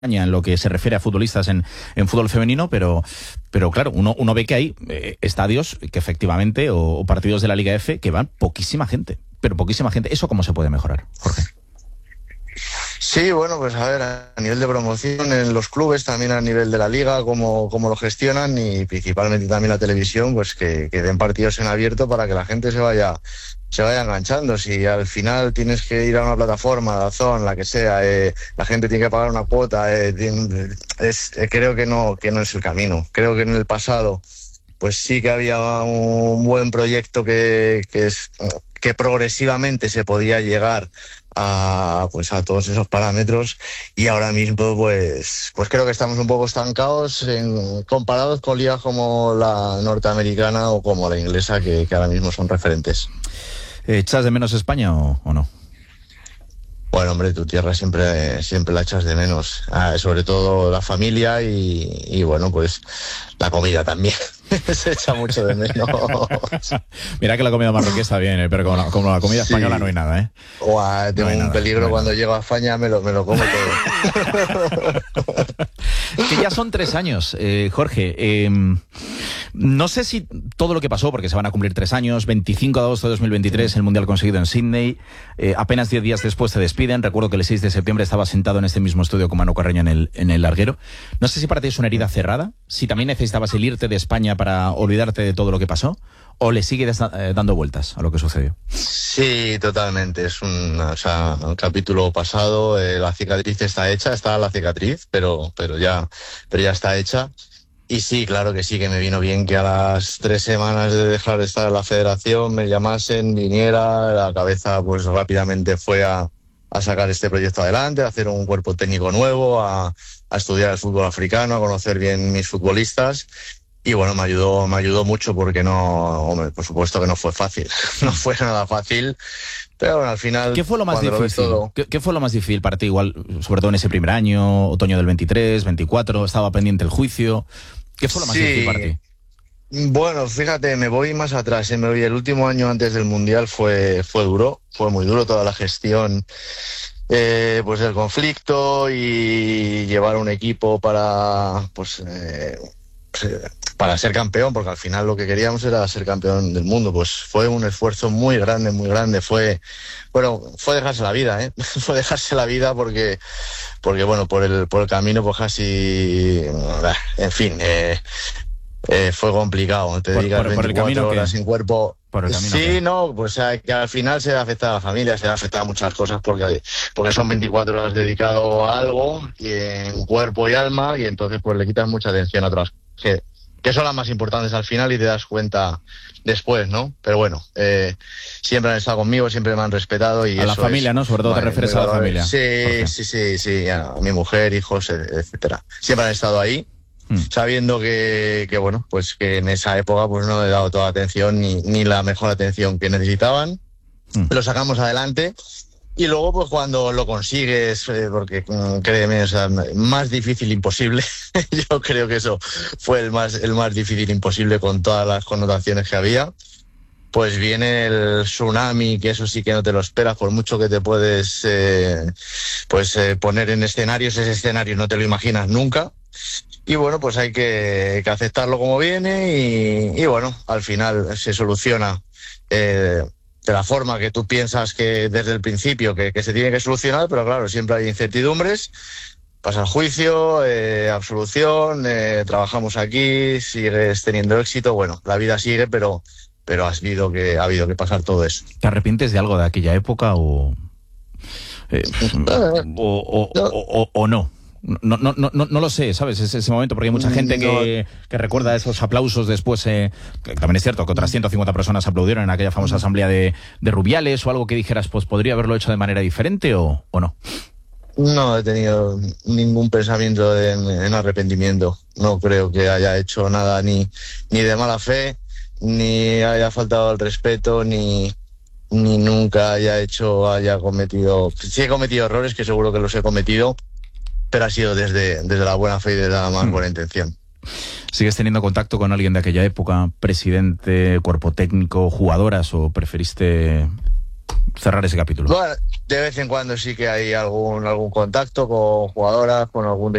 en lo que se refiere a futbolistas en fútbol femenino, pero claro, uno ve que hay estadios que efectivamente, o partidos de la Liga F, que van poquísima gente, pero poquísima gente. ¿Eso cómo se puede mejorar, Jorge? Sí, bueno, pues a ver, a nivel de promoción en los clubes, también a nivel de la liga, cómo lo gestionan, y principalmente también la televisión, pues que den partidos en abierto para que la gente se vaya enganchando. Si al final tienes que ir a una plataforma, DAZN, la que sea, la gente tiene que pagar una cuota, creo que no es el camino. Creo que en el pasado pues sí que había un buen proyecto que progresivamente se podía llegar a todos esos parámetros, y ahora mismo pues creo que estamos un poco estancados comparados con ligas como la norteamericana o como la inglesa, que ahora mismo son referentes. ¿Echas de menos España o no? Bueno, hombre, tu tierra siempre la echas de menos, sobre todo la familia y bueno, pues la comida también. Se echa mucho de menos. Mira que la comida marroquí está bien, pero como la comida española no hay nada, ¿eh? Tengo un peligro cuando llego a España, me lo como todo. Que ya son 3 años, Jorge. No sé si todo lo que pasó, porque se van a cumplir 3 años, 25 de agosto de 2023, el Mundial conseguido en Sydney, apenas 10 días después te despiden. Recuerdo que el 6 de septiembre estaba sentado en este mismo estudio con Manu Carreño en el larguero. No sé si para ti es una herida cerrada, si también necesitabas el irte de España para olvidarte de todo lo que pasó, o le sigues dando vueltas a lo que sucedió. Sí, totalmente. Es un capítulo pasado. La cicatriz está hecha, está la cicatriz, pero ya está hecha. Y sí, claro que sí, que me vino bien que a las 3 semanas de dejar de estar en la federación me llamasen, viniera. La cabeza pues rápidamente fue a sacar este proyecto adelante, a hacer un cuerpo técnico nuevo, a estudiar el fútbol africano, a conocer bien mis futbolistas. Y bueno, me ayudó mucho, porque hombre, por supuesto que no fue fácil. No fue nada fácil. Pero bueno, al final... ¿Qué fue lo más difícil? ¿Qué fue lo más difícil para ti? Igual, sobre todo en ese primer año, otoño del 23, 24, estaba pendiente el juicio. ¿Qué fue lo más difícil para ti? Bueno, fíjate, me voy más atrás. El último año antes del Mundial fue duro, fue muy duro toda la gestión, pues del conflicto, y llevar un equipo para ser campeón, porque al final lo que queríamos era ser campeón del mundo. Pues fue un esfuerzo muy grande, fue dejarse la vida, fue dejarse la vida porque bueno, por el camino pues casi, en fin, fue complicado. Te dedicas 24 horas sin cuerpo. Sí, no, pues que al final se afecta a la familia, se afecta a muchas cosas, porque son 24 horas dedicado a algo, y en cuerpo y alma, y entonces pues le quitas mucha atención a otras que son las más importantes al final, y te das cuenta después, ¿no? Pero bueno, siempre han estado conmigo, siempre me han respetado. Y a la familia, ¿no? Sobre todo te refieres a la familia. Sí, a mi mujer, hijos, etcétera. Siempre han estado ahí, sabiendo que bueno, pues que en esa época pues no he dado toda la atención ni la mejor atención que necesitaban. Lo sacamos adelante. Y luego, pues cuando lo consigues, porque créeme, más difícil imposible. Yo creo que eso fue el más difícil imposible, con todas las connotaciones que había. Pues viene el tsunami, que eso sí que no te lo esperas, por mucho que te puedes poner en escenarios, ese escenario no te lo imaginas nunca. Y bueno, pues hay que aceptarlo como viene, y bueno, al final se soluciona de la forma que tú piensas que desde el principio que se tiene que solucionar, pero claro, siempre hay incertidumbres. Pasa el juicio, absolución, trabajamos aquí, sigues teniendo éxito. Bueno, la vida sigue, pero ha habido que pasar todo eso. ¿Te arrepientes de algo de aquella época o no? No lo sé, ¿sabes? Es ese momento, porque hay mucha gente que recuerda esos aplausos después, que también es cierto que otras 150 personas aplaudieron en aquella famosa asamblea de Rubiales, o algo que dijeras, pues podría haberlo hecho de manera diferente, o no. No he tenido ningún pensamiento en arrepentimiento. No creo que haya hecho nada ni de mala fe, ni haya faltado el respeto, ni nunca haya cometido... Sí he cometido errores, que seguro que los he cometido, pero ha sido desde la buena fe y desde la más buena intención. ¿Sigues teniendo contacto con alguien de aquella época? ¿Presidente, cuerpo técnico, jugadoras, o preferiste cerrar ese capítulo? Bueno, De vez en cuando sí que hay algún contacto con jugadoras, con algún